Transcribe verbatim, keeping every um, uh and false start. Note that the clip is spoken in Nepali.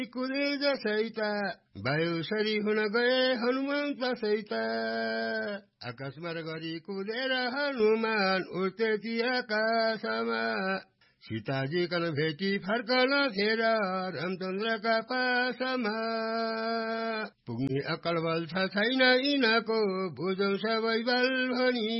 कुदेज सहित वायुसरी हुन गए हनुमन्त सहित आकाशमा गरी कुदेर हनुमान उड्थे ती आकाशमा सीताजी कन भेटी फर्कन फेर रामचन्द्रका पासमा पुग्ने अक्कल बल छ छैन यिनको बुझौँ सबै बल भनी